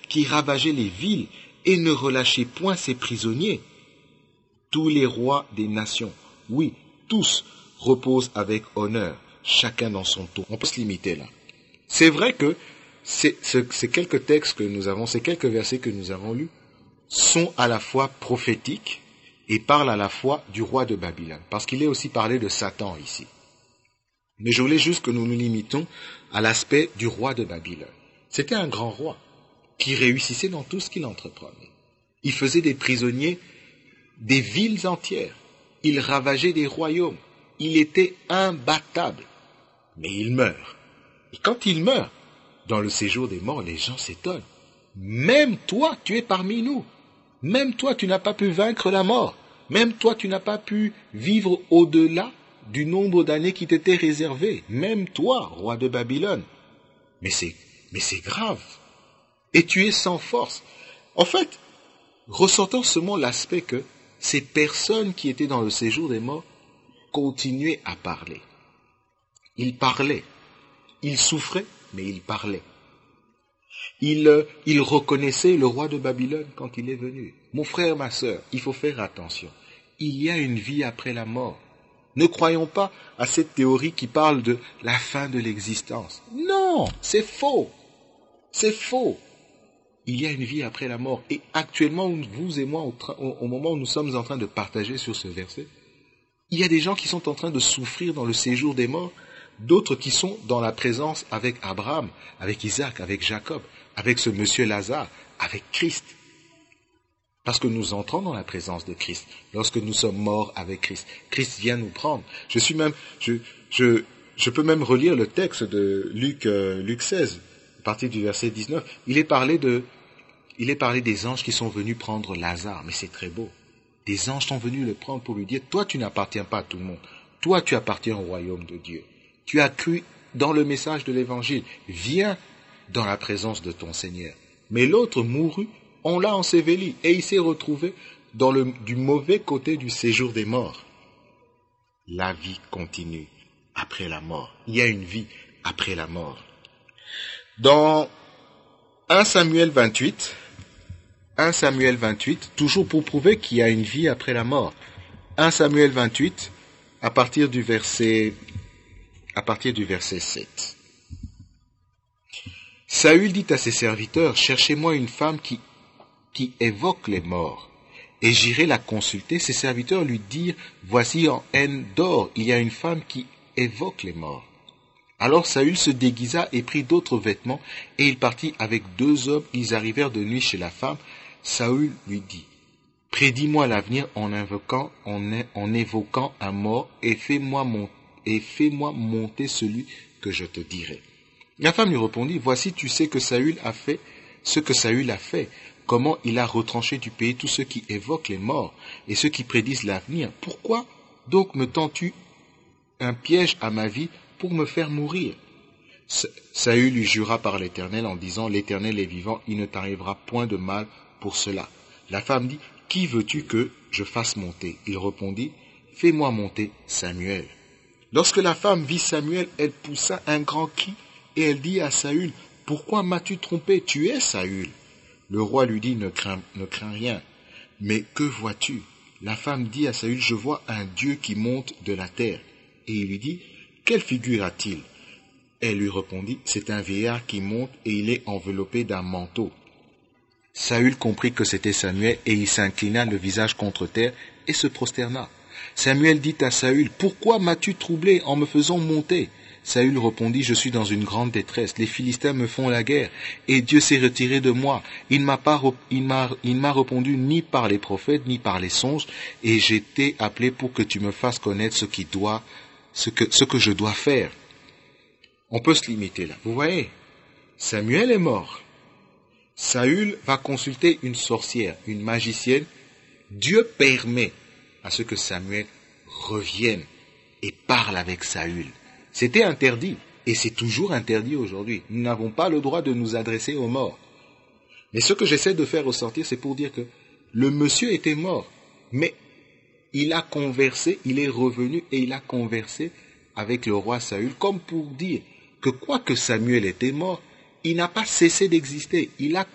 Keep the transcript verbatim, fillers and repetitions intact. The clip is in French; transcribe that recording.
qui ravageait les villes et ne relâchait point ses prisonniers. Tous les rois des nations, oui, tous, reposent avec honneur, chacun dans son tour. On peut se limiter là. C'est vrai que ces, ces quelques textes que nous avons, ces quelques versets que nous avons lus, sont à la fois prophétiques et parlent à la fois du roi de Babylone, parce qu'il est aussi parlé de Satan ici. Mais je voulais juste que nous nous limitons à l'aspect du roi de Babylone. C'était un grand roi qui réussissait dans tout ce qu'il entreprenait. Il faisait des prisonniers des villes entières. Il ravageait des royaumes. Il était imbattable. Mais il meurt. Et quand il meurt, dans le séjour des morts, les gens s'étonnent. Même toi, tu es parmi nous. Même toi, tu n'as pas pu vaincre la mort. Même toi, tu n'as pas pu vivre au-delà du nombre d'années qui t'était réservé. Même toi, roi de Babylone. Mais c'est, mais c'est grave. Et tu es sans force. En fait, ressortons seulement l'aspect que ces personnes qui étaient dans le séjour des morts continuaient à parler. Ils parlaient. Ils souffraient, mais ils parlaient. Ils, euh, ils reconnaissaient le roi de Babylone quand il est venu. Mon frère, ma sœur, il faut faire attention. Il y a une vie après la mort. Ne croyons pas à cette théorie qui parle de la fin de l'existence. Non, c'est faux. C'est faux. Il y a une vie après la mort. Et actuellement, vous et moi, au, tra- au, au moment où nous sommes en train de partager sur ce verset, il y a des gens qui sont en train de souffrir dans le séjour des morts, d'autres qui sont dans la présence avec Abraham, avec Isaac, avec Jacob, avec ce monsieur Lazare, avec Christ. Parce que nous entrons dans la présence de Christ, lorsque nous sommes morts avec Christ. Christ vient nous prendre. Je suis même, je, je, je peux même relire le texte de Luc, euh, Luc seize, à partir du verset dix-neuf. Il est parlé de, il est parlé des anges qui sont venus prendre Lazare, mais c'est très beau. Des anges sont venus le prendre pour lui dire, toi tu n'appartiens pas à tout le monde. Toi tu appartiens au royaume de Dieu. Tu as cru dans le message de l'évangile. Viens dans la présence de ton Seigneur. Mais l'autre mourut, on l'a enseveli et il s'est retrouvé dans le, du mauvais côté du séjour des morts. La vie continue après la mort. Il y a une vie après la mort. Dans un Samuel vingt-huit, un Samuel vingt-huit, toujours pour prouver qu'il y a une vie après la mort. un Samuel vingt-huit, à partir du verset, à partir du verset sept. Saül dit à ses serviteurs, cherchez-moi une femme qui, qui évoque les morts. Et j'irai la consulter. Ses serviteurs lui dirent, voici en haine d'or, il y a une femme qui évoque les morts. Alors Saül se déguisa et prit d'autres vêtements, et il partit avec deux hommes. Ils arrivèrent de nuit chez la femme. Saül lui dit, prédis-moi l'avenir en invoquant, en, en évoquant un mort, et fais-moi mon, et fais-moi monter celui que je te dirai. La femme lui répondit, voici, tu sais que Saül a fait ce que Saül a fait, comment il a retranché du pays tous ceux qui évoquent les morts et ceux qui prédisent l'avenir. Pourquoi donc me tends-tu un piège à ma vie pour me faire mourir? Saül lui jura par l'Éternel en disant, l'Éternel est vivant, il ne t'arrivera point de mal pour cela. La femme dit, qui veux-tu que je fasse monter? Il répondit, fais-moi monter Samuel. Lorsque la femme vit Samuel, elle poussa un grand cri et elle dit à Saül, pourquoi m'as-tu trompé? Tu es Saül. Le roi lui dit, ne crains, ne crains rien. Mais que vois-tu? La femme dit à Saül, je vois un Dieu qui monte de la terre. Et il lui dit, quelle figure a-t-il? Elle lui répondit, c'est un vieillard qui monte et il est enveloppé d'un manteau. Saül comprit que c'était Samuel et il s'inclina le visage contre terre et se prosterna. Samuel dit à Saül, pourquoi m'as-tu troublé en me faisant monter? Saül répondit, je suis dans une grande détresse, les Philistins me font la guerre, et Dieu s'est retiré de moi. Il m'a pas, il m'a, il m'a répondu ni par les prophètes, ni par les songes, et j'ai été appelé pour que tu me fasses connaître ce qui doit, ce que, ce que je dois faire. On peut se limiter là. Vous voyez, Samuel est mort. Saül va consulter une sorcière, une magicienne. Dieu permet à ce que Samuel revienne et parle avec Saül. C'était interdit, et c'est toujours interdit aujourd'hui. Nous n'avons pas le droit de nous adresser aux morts. Mais ce que j'essaie de faire ressortir, c'est pour dire que le monsieur était mort, mais il a conversé, il est revenu et il a conversé avec le roi Saül, comme pour dire que quoique Samuel était mort, il n'a pas cessé d'exister. Il a